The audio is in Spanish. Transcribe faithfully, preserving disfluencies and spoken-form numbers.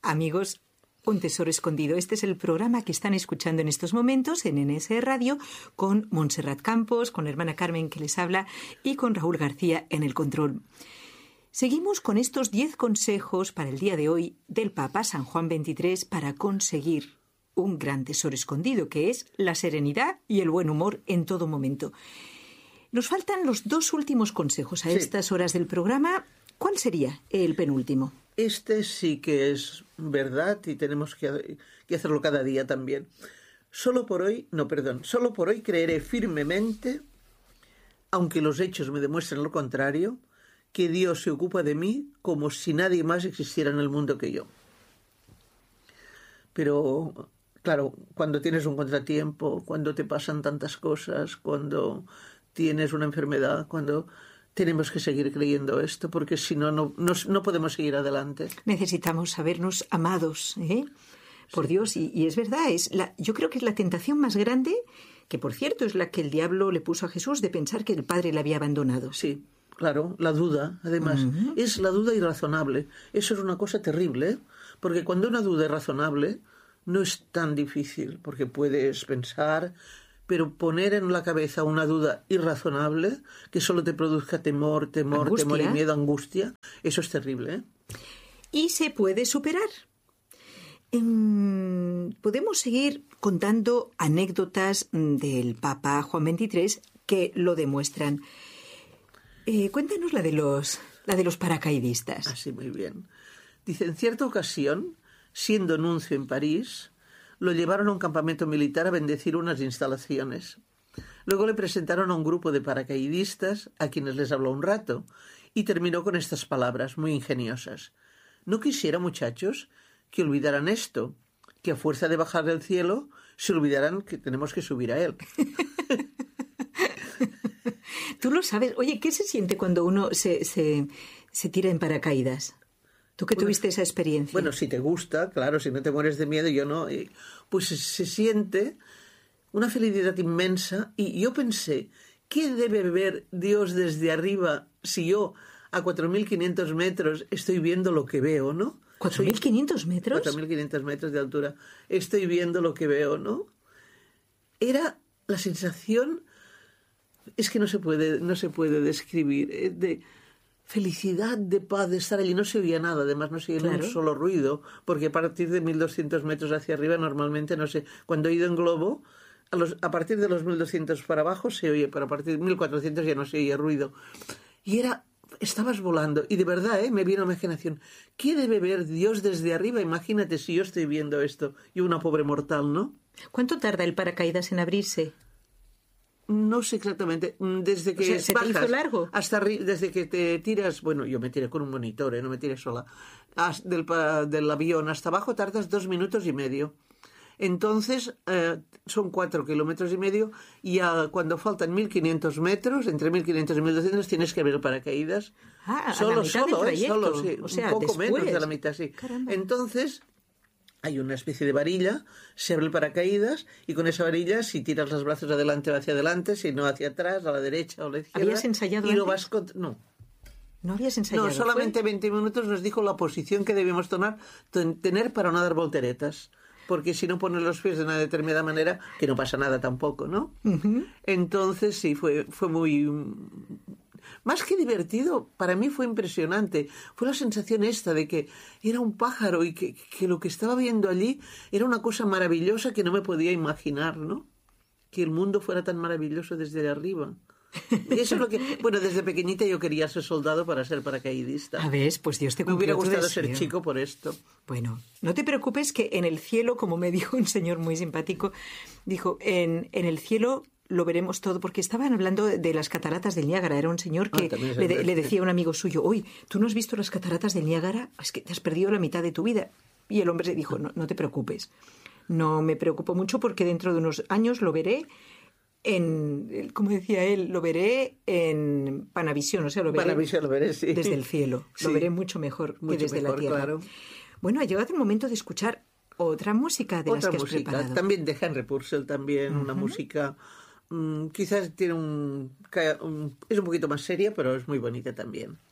amigos, Un Tesoro Escondido. Este es el programa que están escuchando en estos momentos en N S Radio con Montserrat Campos, con la hermana Carmen que les habla y con Raúl García en el control. Seguimos con estos diez consejos para el día de hoy del Papa San Juan veintitrés para conseguir un gran tesoro escondido, que es la serenidad y el buen humor en todo momento. Nos faltan los dos últimos consejos a sí. estas horas del programa. ¿Cuál sería el penúltimo? Este sí que es verdad y tenemos que, que hacerlo cada día también. Solo por hoy, no, perdón, solo por hoy creeré firmemente, aunque los hechos me demuestren lo contrario, que Dios se ocupa de mí como si nadie más existiera en el mundo que yo. Pero, claro, cuando tienes un contratiempo, cuando te pasan tantas cosas, cuando tienes una enfermedad, cuando... Tenemos que seguir creyendo esto, porque si no, no, no, no podemos seguir adelante. Necesitamos sabernos amados, ¿eh? por sí. Dios. Y, y es verdad, es la, yo creo que es la tentación más grande, que por cierto es la que el diablo le puso a Jesús, de pensar que el Padre le había abandonado. Sí, claro, la duda, además. Uh-huh. Es la duda irrazonable. Eso es una cosa terrible, ¿eh? Porque cuando una duda es razonable, no es tan difícil, porque puedes pensar... Pero poner en la cabeza una duda irrazonable que solo te produzca temor, temor, angustia. temor y miedo, angustia, eso es terrible, ¿eh? Y se puede superar. Eh, podemos seguir contando anécdotas del Papa Juan veintitrés que lo demuestran. Eh, cuéntanos la de los, la de los paracaidistas. Ah, sí, muy bien. Dice, en cierta ocasión, siendo nuncio en París... Lo llevaron a un campamento militar a bendecir unas instalaciones. Luego le presentaron a un grupo de paracaidistas a quienes les habló un rato y terminó con estas palabras muy ingeniosas. No quisiera, muchachos, que olvidaran esto, que a fuerza de bajar del cielo se olvidaran que tenemos que subir a él. Tú lo sabes. Oye, ¿qué se siente cuando uno se, se, se tira en paracaídas? ¿Tú que bueno, tuviste esa experiencia? Bueno, si te gusta, claro, si no te mueres de miedo, yo no. Pues se, se siente una felicidad inmensa y yo pensé, ¿qué debe ver Dios desde arriba si yo a cuatro mil quinientos metros estoy viendo lo que veo, ¿no? ¿cuatro mil quinientos metros? cuatro mil quinientos metros de altura. Estoy viendo lo que veo, ¿no? Era la sensación, es que no se puede, no se puede describir, de... felicidad, de paz, de estar allí. No se oía nada, además no se oía claro. un solo ruido, porque a partir de mil doscientos metros hacia arriba normalmente, no sé, cuando he ido en globo, a, los, a partir de los mil doscientos para abajo se oye, pero a partir de mil cuatrocientos ya no se oye ruido. Y era, estabas volando, y de verdad, ¿eh? me vino a la imaginación, ¿qué debe ver Dios desde arriba? Imagínate si yo estoy viendo esto, y una pobre mortal, ¿no? ¿Cuánto tarda el paracaídas en abrirse? No sé exactamente, desde que o sea, ¿se bajas te hizo largo? hasta desde que te tiras, bueno, yo me tiré con un monitor, ¿eh? no me tiré sola, hasta del, del avión hasta abajo tardas dos minutos y medio. Entonces eh, son cuatro kilómetros y medio y a, cuando faltan mil quinientos metros, entre mil quinientos y mil doscientos tienes que abrir el paracaídas. Ah, solo, a la mitad solo, del trayecto. Eh, solo, sí, o sea, un poco después. menos de la mitad, sí. Caramba. Entonces... hay una especie de varilla, se abre el paracaídas y con esa varilla, si tiras los brazos adelante va hacia adelante, si no hacia atrás, a la derecha o a la izquierda. ¿Habías ensayado y antes? Lo vas con... No. ¿No habías ensayado? No, solamente ¿fue? veinte minutos nos dijo la posición que debíamos tomar, tener para no dar volteretas. Porque si no pones los pies de una determinada manera, que no pasa nada tampoco, ¿no? Uh-huh. Entonces sí, fue, fue muy... Más que divertido, para mí fue impresionante. Fue la sensación esta de que era un pájaro y que, que lo que estaba viendo allí era una cosa maravillosa que no me podía imaginar, ¿no? Que el mundo fuera tan maravilloso desde arriba. Y eso es lo que... Bueno, desde pequeñita yo quería ser soldado para ser paracaidista. A ver, pues Dios te cumplió. Me hubiera gustado tu ser deseo. chico por esto. Bueno, no te preocupes que en el cielo, como me dijo un señor muy simpático, dijo, en, en el cielo... lo veremos todo, porque estaban hablando de las cataratas del Niágara. Era un señor que ah, le, de, le decía a un amigo suyo, oye, ¿tú no has visto las cataratas del Niágara? Es que te has perdido la mitad de tu vida. Y el hombre le dijo, no, no te preocupes. No me preocupo mucho porque dentro de unos años lo veré en, como decía él, lo veré en Panavisión, o sea, lo veré, Panavisión, lo veré sí. desde el cielo. Sí. Lo veré mucho mejor mucho que desde mejor, la tierra. Claro. Bueno, ha llegado el momento de escuchar otra música de otra las que música. has preparado. También de Henry Purcell, también uh-huh. una música... Mm, quizás tiene un, un... es un poquito más seria, pero es muy bonita también.